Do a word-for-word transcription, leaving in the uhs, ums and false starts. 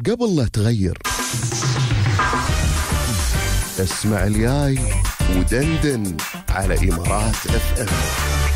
قبل لا تغير. اسمع الجاي ودندن على إمارات اف ام.